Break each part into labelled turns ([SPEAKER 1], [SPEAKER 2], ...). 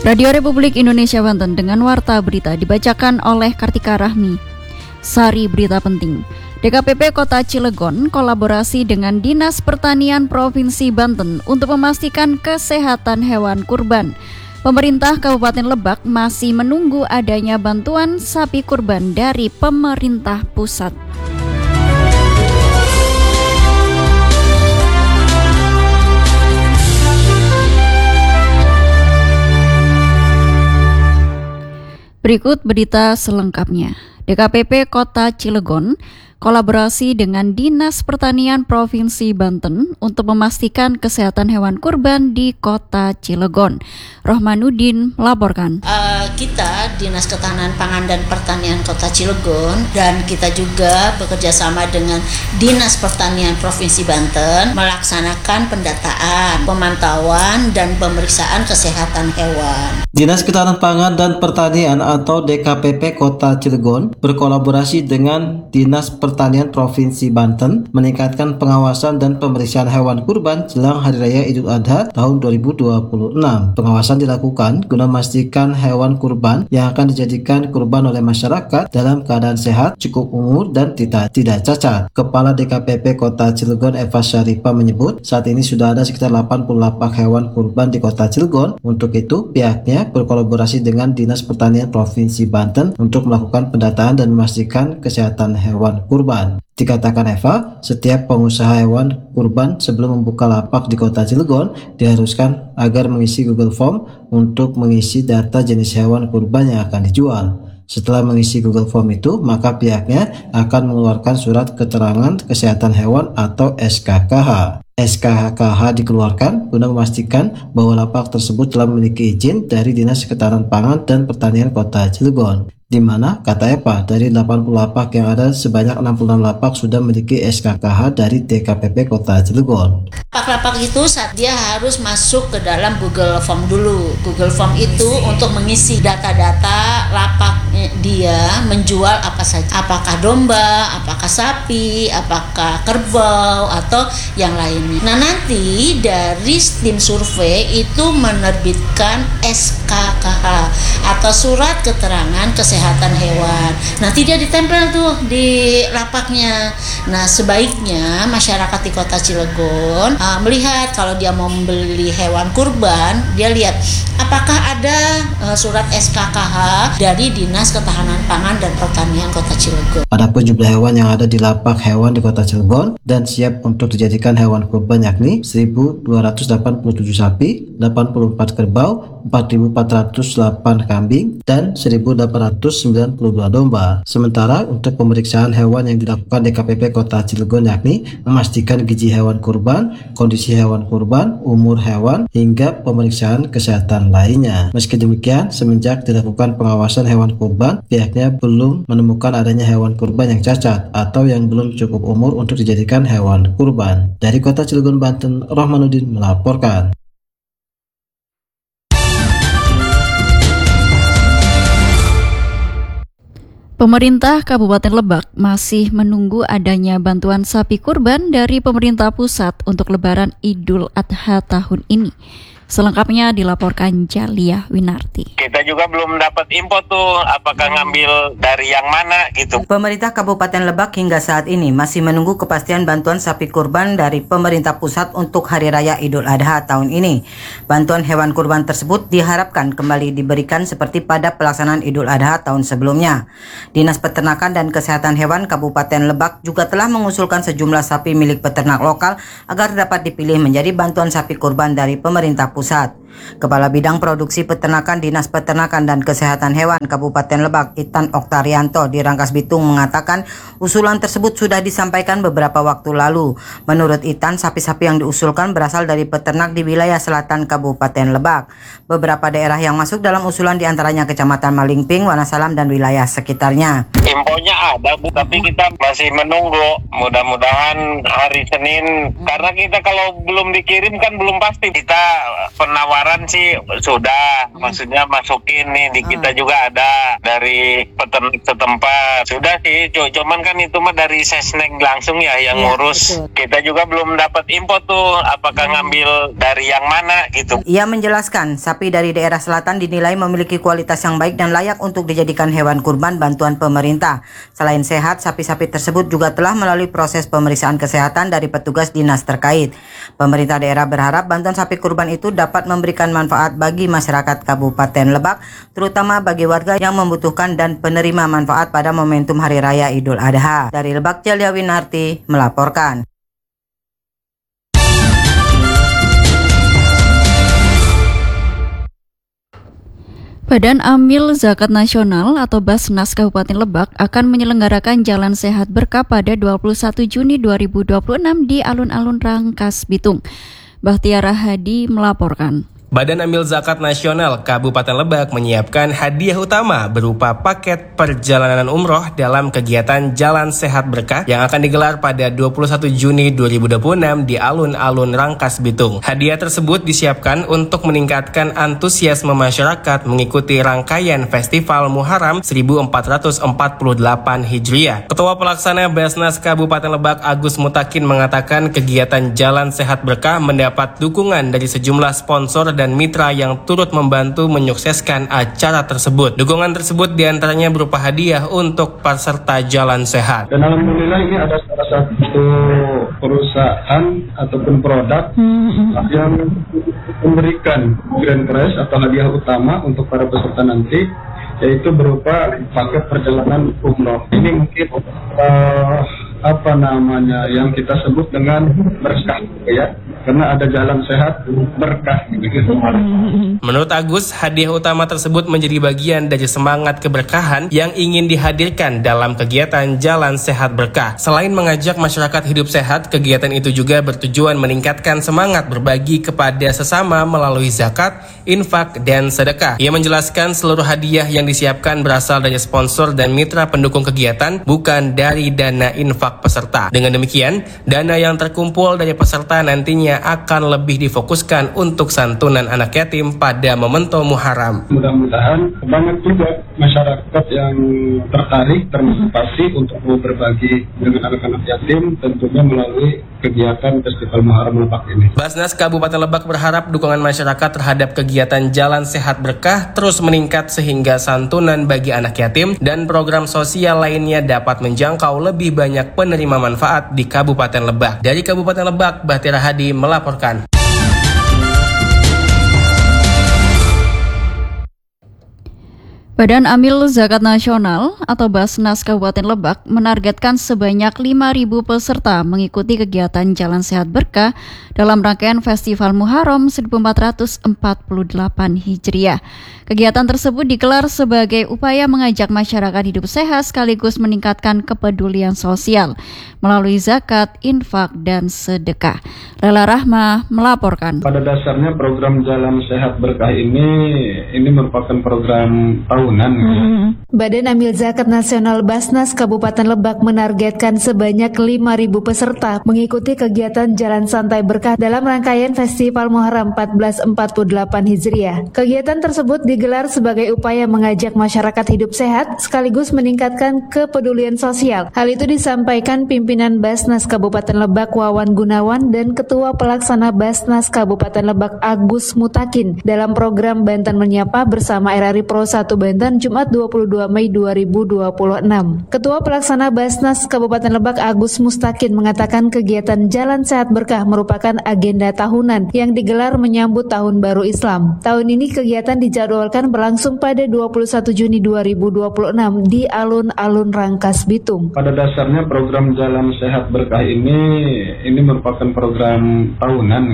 [SPEAKER 1] Radio Republik Indonesia Banten dengan warta berita dibacakan oleh Kartika Rahmi. Sari berita penting. DKPP Kota Cilegon kolaborasi dengan Dinas Pertanian Provinsi Banten untuk memastikan kesehatan hewan kurban. Pemerintah Kabupaten Lebak masih menunggu adanya bantuan sapi kurban dari pemerintah pusat. Berikut berita selengkapnya. DKPP Kota Cilegon kolaborasi dengan Dinas Pertanian Provinsi Banten untuk memastikan kesehatan hewan kurban di Kota Cilegon. Rohmanuddin melaporkan.
[SPEAKER 2] Kita Dinas Ketahanan Pangan dan Pertanian Kota Cilegon dan kita juga bekerja sama dengan Dinas Pertanian Provinsi Banten melaksanakan pendataan, pemantauan dan pemeriksaan kesehatan hewan.
[SPEAKER 3] Dinas Ketahanan Pangan dan Pertanian atau DKPP Kota Cilegon berkolaborasi dengan Dinas Pertanian Provinsi Banten meningkatkan pengawasan dan pemeriksaan hewan kurban jelang Hari Raya Idul Adha tahun 2026. Pengawasan dilakukan guna memastikan hewan kurban yang akan dijadikan kurban oleh masyarakat dalam keadaan sehat, cukup umur, dan tidak cacat. Kepala DKPP Kota Cilegon Eva Syarifah menyebut saat ini sudah ada sekitar 80 lapak hewan kurban di Kota Cilegon. Untuk itu, pihaknya berkolaborasi dengan Dinas Pertanian Provinsi Banten untuk melakukan pendataan dan memastikan kesehatan hewan kurban. Dikatakan Eva, setiap pengusaha hewan kurban sebelum membuka lapak di Kota Cilegon diharuskan agar mengisi Google Form untuk mengisi data jenis hewan kurban yang akan dijual. Setelah mengisi Google Form itu, maka pihaknya akan mengeluarkan surat keterangan kesehatan hewan atau SKKH. SKKH dikeluarkan guna memastikan bahwa lapak tersebut telah memiliki izin dari Dinas Ketahanan Pangan dan Pertanian Kota Cilegon. Di mana, kata Eva, dari 80 lapak yang ada sebanyak 66 lapak sudah memiliki SKKH dari DKPP Kota Cilegon.
[SPEAKER 2] Lapak-lapak itu saat dia harus masuk ke dalam Google Form dulu. Google Form itu untuk mengisi data-data lapak dia menjual apa saja. Apakah domba, apakah sapi, apakah kerbau, atau yang lainnya. Nah, nanti dari tim survei itu menerbitkan SKKH atau surat keterangan kesehatan hewan. Nanti dia ditempel tuh di lapaknya. Nah, sebaiknya masyarakat di Kota Cilegon melihat kalau dia mau membeli hewan kurban, dia lihat apakah ada surat SKKH dari Dinas Ketahanan Pangan dan Pertanian Kota Cilegon.
[SPEAKER 3] Adapun jumlah hewan yang ada di lapak hewan di Kota Cilegon dan siap untuk dijadikan hewan kurban yakni 1.287 sapi, 84 kerbau, 4.408 kambing, dan 1.892 domba. Sementara untuk pemeriksaan hewan yang dilakukan DKPP Kota Cilegon yakni memastikan gizi hewan kurban, kondisi hewan kurban, umur hewan, hingga pemeriksaan kesehatan lainnya. Meski demikian, semenjak dilakukan pengawasan hewan kurban, pihaknya belum menemukan adanya hewan kurban yang cacat atau yang belum cukup umur untuk dijadikan hewan kurban. Dari Kota Cilegon, Banten, Rohmanuddin melaporkan.
[SPEAKER 1] Pemerintah Kabupaten Lebak masih menunggu adanya bantuan sapi kurban dari pemerintah pusat untuk Lebaran Idul Adha tahun ini. Selengkapnya dilaporkan Jalia Winarti.
[SPEAKER 4] Kita juga belum dapat info tuh apakah ngambil dari yang mana gitu.
[SPEAKER 5] Pemerintah Kabupaten Lebak hingga saat ini masih menunggu kepastian bantuan sapi kurban dari pemerintah pusat untuk Hari Raya Idul Adha tahun ini. Bantuan hewan kurban tersebut diharapkan kembali diberikan seperti pada pelaksanaan Idul Adha tahun sebelumnya. Dinas Peternakan dan Kesehatan Hewan Kabupaten Lebak juga telah mengusulkan sejumlah sapi milik peternak lokal agar dapat dipilih menjadi bantuan sapi kurban dari pemerintah pusat. Kepala Bidang Produksi Peternakan Dinas Peternakan dan Kesehatan Hewan Kabupaten Lebak, Itan Oktarianto di Rangkas Bitung mengatakan usulan tersebut sudah disampaikan beberapa waktu lalu. Menurut Itan, sapi-sapi yang diusulkan berasal dari peternak di wilayah selatan Kabupaten Lebak. Beberapa daerah yang masuk dalam usulan diantaranya Kecamatan Malingping, Wonosalam, dan wilayah sekitarnya.
[SPEAKER 4] Infonya ada Bu, tapi kita masih menunggu. Mudah-mudahan hari Senin, karena kita kalau belum dikirim kan belum pasti. Kita penawaran paparan sih sudah, maksudnya masukin nih di kita juga ada dari peternak setempat. Sudah sih, cuman kan itu mah dari Sesnek langsung ya yang ngurus.
[SPEAKER 2] Betul.
[SPEAKER 4] Kita juga belum dapat info tuh apakah ngambil dari yang mana gitu.
[SPEAKER 5] Ia menjelaskan, sapi dari daerah selatan dinilai memiliki kualitas yang baik dan layak untuk dijadikan hewan kurban bantuan pemerintah. Selain sehat, sapi-sapi tersebut juga telah melalui proses pemeriksaan kesehatan dari petugas dinas terkait. Pemerintah daerah berharap bantuan sapi kurban itu dapat memberikan manfaat bagi masyarakat Kabupaten Lebak, terutama bagi warga yang membutuhkan dan penerima manfaat pada momentum Hari Raya Idul Adha. Dari Lebak, Celia Winarti melaporkan.
[SPEAKER 1] Badan Amil Zakat Nasional atau Basnas Kabupaten Lebak akan menyelenggarakan Jalan Sehat Berkah pada 21 Juni 2026 di alun-alun Rangkas Bitung. Bahtiara Hadi melaporkan.
[SPEAKER 6] Badan Amil Zakat Nasional Kabupaten Lebak menyiapkan hadiah utama berupa paket perjalanan umroh dalam kegiatan Jalan Sehat Berkah yang akan digelar pada 21 Juni 2026 di alun-alun Rangkas Bitung. Hadiah tersebut disiapkan untuk meningkatkan antusiasme masyarakat mengikuti rangkaian Festival Muharram 1448 Hijriah. Ketua Pelaksana Basnas Kabupaten Lebak Agus Mutakin mengatakan kegiatan Jalan Sehat Berkah mendapat dukungan dari sejumlah sponsor dan mitra yang turut membantu menyukseskan acara tersebut. Dukungan tersebut diantaranya berupa hadiah untuk peserta Jalan Sehat.
[SPEAKER 7] Dan alhamdulillah ini ada salah satu perusahaan ataupun produk yang memberikan grand prize atau hadiah utama untuk para peserta nanti, yaitu berupa paket perjalanan umroh. Ini mungkin yang kita sebut dengan berkah ya, karena ada jalan sehat berkah gitu.
[SPEAKER 6] Menurut Agus, hadiah utama tersebut menjadi bagian dari semangat keberkahan yang ingin dihadirkan dalam kegiatan Jalan Sehat Berkah. Selain mengajak masyarakat hidup sehat, kegiatan itu juga bertujuan meningkatkan semangat berbagi kepada sesama melalui zakat, infak, dan sedekah. Ia menjelaskan seluruh hadiah yang disiapkan berasal dari sponsor dan mitra pendukung kegiatan, bukan dari dana infak peserta. Dengan demikian, dana yang terkumpul dari peserta nantinya akan lebih difokuskan untuk santunan anak yatim pada momentum Muharram.
[SPEAKER 7] Mudah-mudahan banyak juga masyarakat yang tertarik, termotivasi untuk mau berbagi dengan anak-anak yatim, tentunya melalui kegiatan Festival Muharram Lebak ini.
[SPEAKER 6] Basnas Kabupaten Lebak berharap dukungan masyarakat terhadap kegiatan Jalan Sehat Berkah terus meningkat sehingga santunan bagi anak yatim dan program sosial lainnya dapat menjangkau lebih banyak penerima manfaat di Kabupaten Lebak. Dari Kabupaten Lebak, Bahtiara Hadi melaporkan.
[SPEAKER 1] Badan Amil Zakat Nasional atau Basnas Kabupaten Lebak menargetkan sebanyak 5.000 peserta mengikuti kegiatan Jalan Sehat Berkah dalam rangkaian Festival Muharram 1448 Hijriah. Kegiatan tersebut digelar sebagai upaya mengajak masyarakat hidup sehat sekaligus meningkatkan kepedulian sosial melalui zakat, infak, dan sedekah. Lela Rahma melaporkan.
[SPEAKER 7] Pada dasarnya program Jalan Sehat Berkah ini merupakan program tahunan.
[SPEAKER 8] Badan Amil Zakat Nasional Basnas Kabupaten Lebak menargetkan sebanyak 5.000 peserta mengikuti kegiatan Jalan Santai Berkah dalam rangkaian Festival Muharram 1448 Hijriah. Kegiatan tersebut digelar sebagai upaya mengajak masyarakat hidup sehat sekaligus meningkatkan kepedulian sosial. Hal itu disampaikan pimpinan Basnas Kabupaten Lebak Wawan Gunawan dan Ketua Pelaksana Basnas Kabupaten Lebak Agus Mutakin dalam program Banten Menyapa bersama RRI Pro 1 Banten Jumat 22 Mei 2026. Ketua Pelaksana Basnas Kabupaten Lebak Agus Mutakin mengatakan kegiatan Jalan Sehat Berkah merupakan agenda tahunan yang digelar menyambut Tahun Baru Islam. Tahun ini kegiatan dijadwalkan berlangsung pada 21 Juni 2026 di alun-alun Rangkas Bitung.
[SPEAKER 7] Pada dasarnya program Jalan Sehat Berkah ini merupakan program tahunan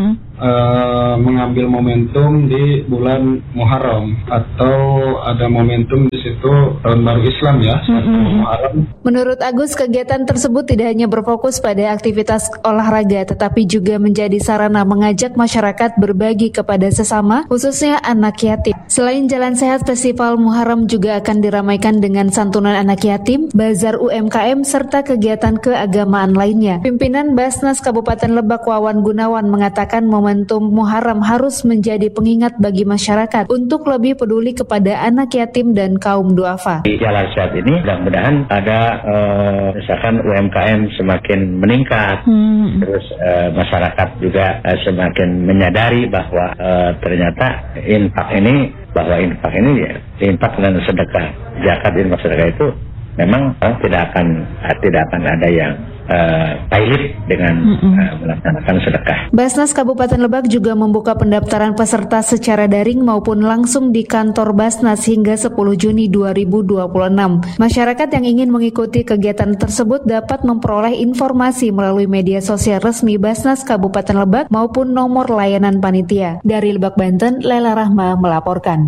[SPEAKER 7] mengambil momentum di bulan Muharram atau ada momentum di situ Tahun Baru Islam ya, Muharram.
[SPEAKER 8] Menurut Agus, kegiatan tersebut tidak hanya berfokus pada aktivitas olahraga tetapi juga menjadi sarana mengajak masyarakat berbagi kepada sesama, khususnya anak yatim. Selain Jalan Sehat, Festival Muharram juga akan diramaikan dengan santunan anak yatim, bazar UMKM serta kegiatan keagamaan lainnya. Pimpinan Basnas Kabupaten Lebak Wawan Gunawan mengatakan momentum Muharram harus menjadi pengingat bagi masyarakat untuk lebih peduli kepada anak yatim dan kaum duafa.
[SPEAKER 9] Di Jalan Sehat ini mudah-mudahan ada misalkan UMKM semakin meningkat, terus masyarakat juga semakin menyadari bahwa ternyata infak ini dan sedekah, zakat, infak, sedekah itu memang tidak akan ada yang pailit dengan melaksanakan sedekah.
[SPEAKER 8] Basnas Kabupaten Lebak juga membuka pendaftaran peserta secara daring maupun langsung di kantor Basnas hingga 10 Juni 2026. Masyarakat yang ingin mengikuti kegiatan tersebut dapat memperoleh informasi melalui media sosial resmi Basnas Kabupaten Lebak maupun nomor layanan panitia. Dari Lebak, Banten, Lela Rahma melaporkan.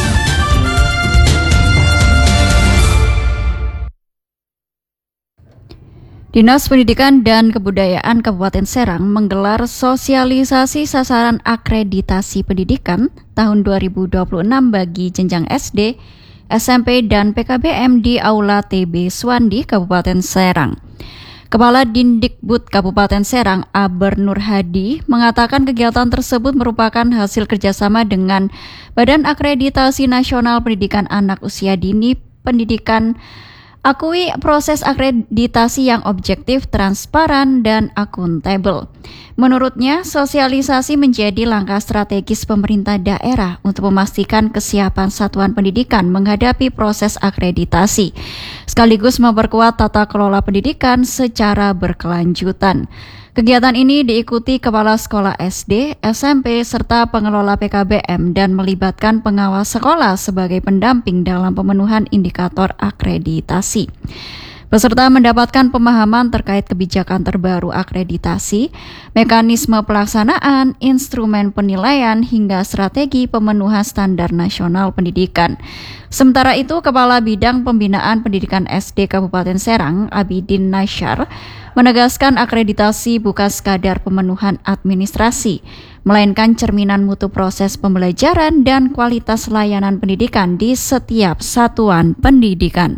[SPEAKER 1] Dinas Pendidikan dan Kebudayaan Kabupaten Serang menggelar sosialisasi sasaran akreditasi pendidikan tahun 2026 bagi jenjang SD, SMP, dan PKBM di Aula TB Suwandi, Kabupaten Serang. Kepala Dindikbud Kabupaten Serang, Aber Nur Hadi, mengatakan kegiatan tersebut merupakan hasil kerjasama dengan Badan Akreditasi Nasional Pendidikan Anak Usia Dini Pendidikan, akui proses akreditasi yang objektif, transparan, dan akuntabel. Menurutnya, sosialisasi menjadi langkah strategis pemerintah daerah untuk memastikan kesiapan satuan pendidikan menghadapi proses akreditasi, sekaligus memperkuat tata kelola pendidikan secara berkelanjutan. Kegiatan ini diikuti kepala sekolah SD, SMP, serta pengelola PKBM dan melibatkan pengawas sekolah sebagai pendamping dalam pemenuhan indikator akreditasi. Peserta mendapatkan pemahaman terkait kebijakan terbaru akreditasi, mekanisme pelaksanaan, instrumen penilaian, hingga strategi pemenuhan standar nasional pendidikan. Sementara itu, Kepala Bidang Pembinaan Pendidikan SD Kabupaten Serang, Abidin Nasyar, menegaskan akreditasi bukan sekadar pemenuhan administrasi, melainkan cerminan mutu proses pembelajaran dan kualitas layanan pendidikan di setiap satuan pendidikan.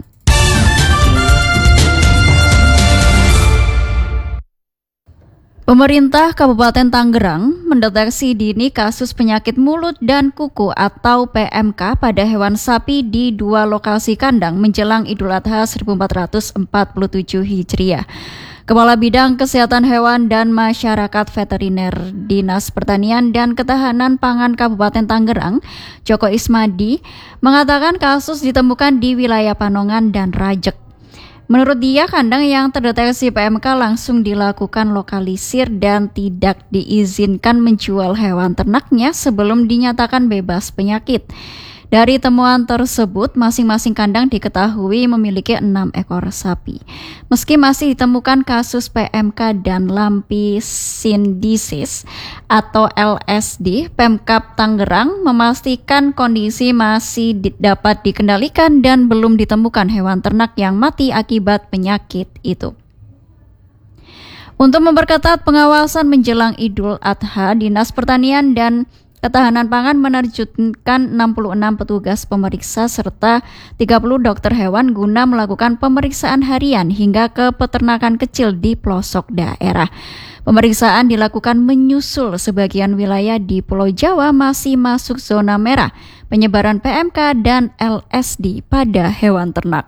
[SPEAKER 1] Pemerintah Kabupaten Tangerang mendeteksi dini kasus penyakit mulut dan kuku atau PMK pada hewan sapi di 2 lokasi kandang menjelang Idul Adha 1447 Hijriah. Kepala Bidang Kesehatan Hewan dan Masyarakat Veteriner Dinas Pertanian dan Ketahanan Pangan Kabupaten Tangerang, Joko Ismadi, mengatakan kasus ditemukan di wilayah Panongan dan Rajek. Menurut dia, kandang yang terdeteksi PMK langsung dilakukan lokalisir dan tidak diizinkan menjual hewan ternaknya sebelum dinyatakan bebas penyakit. Dari temuan tersebut, masing-masing kandang diketahui memiliki 6 ekor sapi. Meski masih ditemukan kasus PMK dan Lampisin Disease atau LSD, Pemkab Tangerang memastikan kondisi masih dapat dikendalikan dan belum ditemukan hewan ternak yang mati akibat penyakit itu. Untuk memperketat pengawasan menjelang Idul Adha, Dinas Pertanian dan Ketahanan Pangan menerjunkan 66 petugas pemeriksa serta 30 dokter hewan guna melakukan pemeriksaan harian hingga ke peternakan kecil di pelosok daerah. Pemeriksaan dilakukan menyusul sebagian wilayah di Pulau Jawa masih masuk zona merah penyebaran PMK dan LSD pada hewan ternak.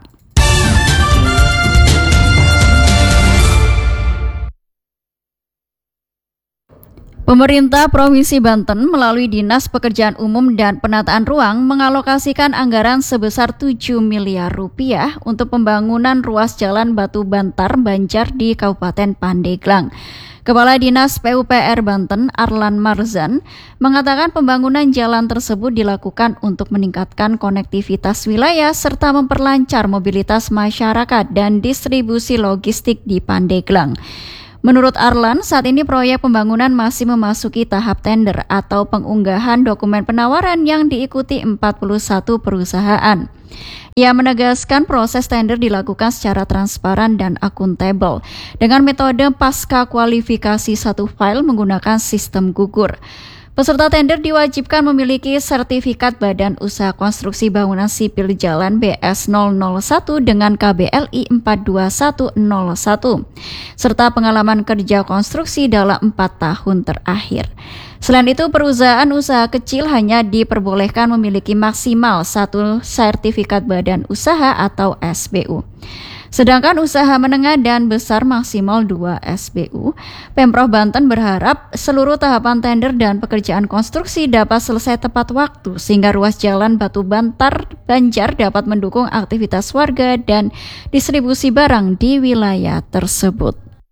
[SPEAKER 1] Pemerintah Provinsi Banten melalui Dinas Pekerjaan Umum dan Penataan Ruang mengalokasikan anggaran sebesar 7 miliar rupiah untuk pembangunan ruas jalan Batu Bantar Banjar di Kabupaten Pandeglang. Kepala Dinas PUPR Banten, Arlan Marzan, mengatakan pembangunan jalan tersebut dilakukan untuk meningkatkan konektivitas wilayah serta memperlancar mobilitas masyarakat dan distribusi logistik di Pandeglang. Menurut Arlan, saat ini proyek pembangunan masih memasuki tahap tender atau pengunggahan dokumen penawaran yang diikuti 41 perusahaan. Ia menegaskan proses tender dilakukan secara transparan dan akuntabel dengan metode pasca kualifikasi satu file menggunakan sistem gugur. Peserta tender diwajibkan memiliki sertifikat Badan Usaha Konstruksi Bangunan Sipil Jalan BS001 dengan KBLI 42101, serta pengalaman kerja konstruksi dalam 4 tahun terakhir. Selain itu, perusahaan usaha kecil hanya diperbolehkan memiliki maksimal 1 sertifikat badan usaha atau SBU. Sedangkan usaha menengah dan besar maksimal 2 SBU. Pemprov Banten berharap seluruh tahapan tender dan pekerjaan konstruksi dapat selesai tepat waktu sehingga ruas jalan Batu Banjar dapat mendukung aktivitas warga dan distribusi barang di wilayah tersebut.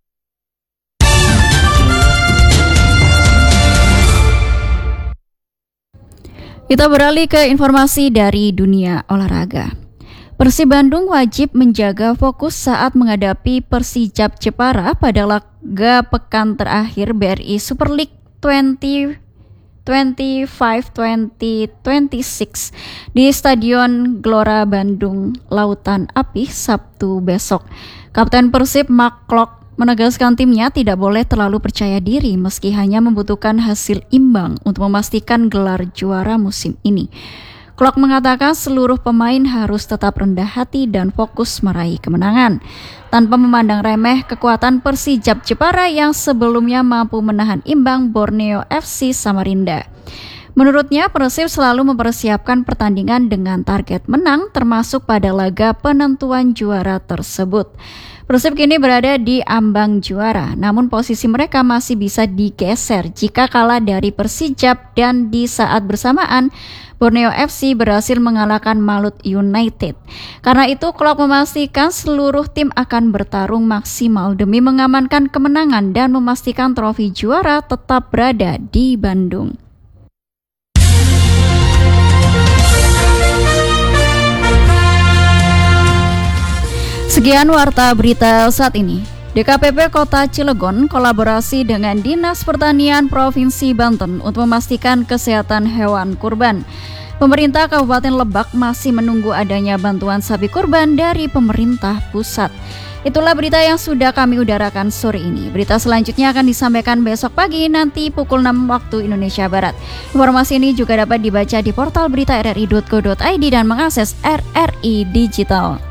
[SPEAKER 1] Kita beralih ke informasi dari dunia olahraga. Persib Bandung wajib menjaga fokus saat menghadapi Persijap Jepara pada laga pekan terakhir BRI Super League 2025-2026 di Stadion Gelora Bandung Lautan Api Sabtu besok. Kapten Persib Mark Klok menegaskan timnya tidak boleh terlalu percaya diri meski hanya membutuhkan hasil imbang untuk memastikan gelar juara musim ini. Klok mengatakan seluruh pemain harus tetap rendah hati dan fokus meraih kemenangan, tanpa memandang remeh kekuatan Persijap Jepara yang sebelumnya mampu menahan imbang Borneo FC Samarinda. Menurutnya, Persib selalu mempersiapkan pertandingan dengan target menang, termasuk pada laga penentuan juara tersebut. Persib kini berada di ambang juara, namun posisi mereka masih bisa digeser jika kalah dari Persijap dan di saat bersamaan Borneo FC berhasil mengalahkan Malut United. Karena itu, Klok memastikan seluruh tim akan bertarung maksimal demi mengamankan kemenangan dan memastikan trofi juara tetap berada di Bandung. Sekian warta berita saat ini. DKPP Kota Cilegon kolaborasi dengan Dinas Pertanian Provinsi Banten untuk memastikan kesehatan hewan kurban. Pemerintah Kabupaten Lebak masih menunggu adanya bantuan sapi kurban dari pemerintah pusat. Itulah berita yang sudah kami udarakan sore ini. Berita selanjutnya akan disampaikan besok pagi nanti pukul 6 waktu Indonesia Barat. Informasi ini juga dapat dibaca di portal berita rri.co.id dan mengakses RRI Digital.